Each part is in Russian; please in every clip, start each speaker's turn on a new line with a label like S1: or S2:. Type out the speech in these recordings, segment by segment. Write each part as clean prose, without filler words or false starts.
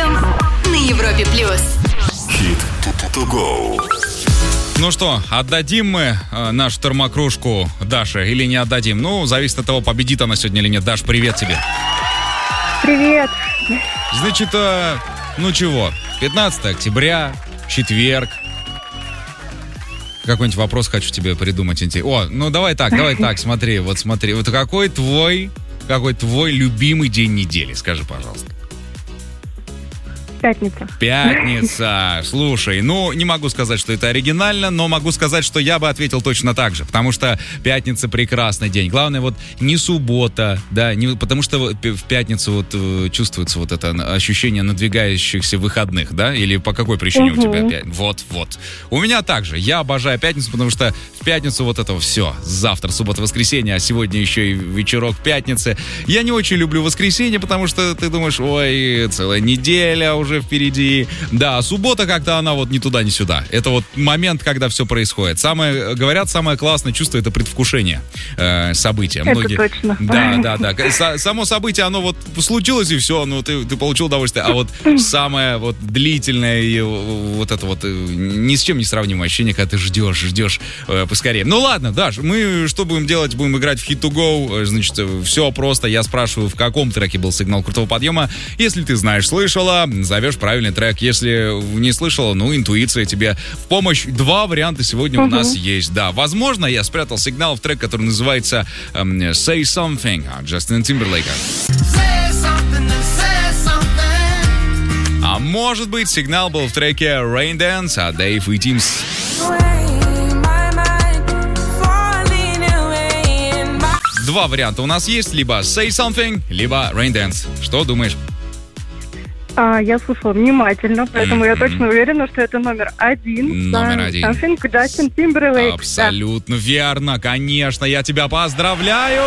S1: подъем» на Европе+.
S2: Hit to go.
S3: Ну что, отдадим мы нашу термокружку Даше или не отдадим? Ну, зависит от того, победит она сегодня или нет. Даш, привет тебе.
S4: Привет.
S3: Значит, ну чего, 15 октября, четверг. Какой-нибудь вопрос хочу тебе придумать. О, ну давай так, смотри. Вот какой твой любимый день недели? Скажи, пожалуйста. Пятница. Слушай, ну, не могу сказать, что это оригинально, но могу сказать, что я бы ответил точно так же, потому что пятница — прекрасный день. Главное, вот не суббота, да, потому что в пятницу вот чувствуется вот это ощущение надвигающихся выходных, да, или по какой причине у тебя Вот. У меня также. Я обожаю пятницу, потому что в пятницу вот это все. Завтра суббота, воскресенье, а сегодня еще и вечерок пятницы. Я не очень люблю воскресенье, потому что ты думаешь, ой, целая неделя уже впереди. Да, суббота как-то она вот ни туда, ни сюда. Это вот момент, когда все происходит. Самое классное чувство — это предвкушение события.
S4: Это точно.
S3: Да. Само событие, оно вот случилось, и все, ну ты получил удовольствие. А вот самое вот длительное и вот это вот ни с чем не сравнимое ощущение, когда ты ждешь поскорее. Ну ладно, Даш, мы что будем делать? Будем играть в Hit to Go. Значит, все просто. Я спрашиваю, в каком треке был сигнал крутого подъема. Если ты знаешь, слышала, зовешь правильный трек. Если не слышала, ну, интуиция тебе в помощь. 2 варианта сегодня у нас есть. Да, возможно, я спрятал сигнал в трек, который называется Say Something от Джастина Тимберлейка. А может быть, сигнал был в треке Rain Dance от Dave и Teams. Два варианта у нас есть. Либо Say Something, либо Rain Dance. Что думаешь?
S4: Я слушала внимательно, поэтому я точно уверена, что это номер один.
S3: Номер один.
S4: Something Джастин Тимберлейк.
S3: Абсолютно верно, конечно. Я тебя поздравляю!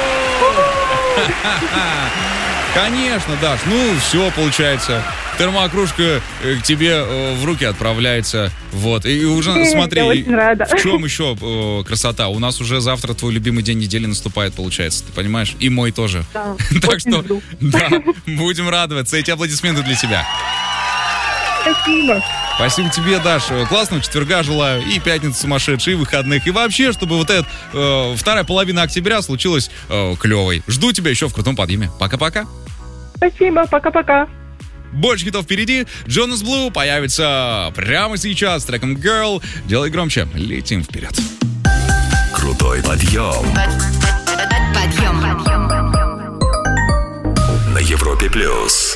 S3: Конечно, Даш. Ну, все, получается. Термокружка к тебе в руки отправляется. Вот. И уже, смотри,
S4: я очень рада.
S3: В чем еще красота? У нас уже завтра твой любимый день недели наступает, получается. Ты понимаешь? И мой тоже.
S4: Да,
S3: так что, да, будем радоваться. Эти аплодисменты для тебя.
S4: Спасибо.
S3: Спасибо тебе, Даша. Классного четверга желаю. И пятницы сумасшедшей, и выходных. И вообще, чтобы вот эта вторая половина октября случилась клевой. Жду тебя еще в крутом подъеме. Пока-пока.
S4: Спасибо. Пока-пока.
S3: Больше хитов впереди. Джонас Блу появится прямо сейчас с треком Girl. Делай громче. Летим вперед.
S2: Крутой подъем.
S1: Подъем.
S2: На Европе+.